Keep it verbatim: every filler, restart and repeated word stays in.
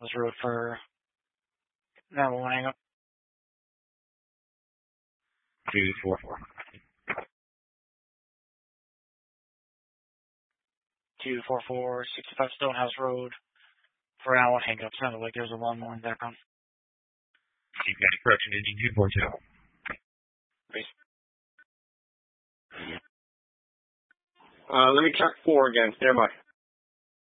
Stonehouse Road for nine one one hang up. two four four. two four four, sixty-five Stonehouse Road for nine one one hang up. Sounded like there was a lawnmower in the background. You've got a correction engine two four two. Please. Uh, let me check four again. Stand by.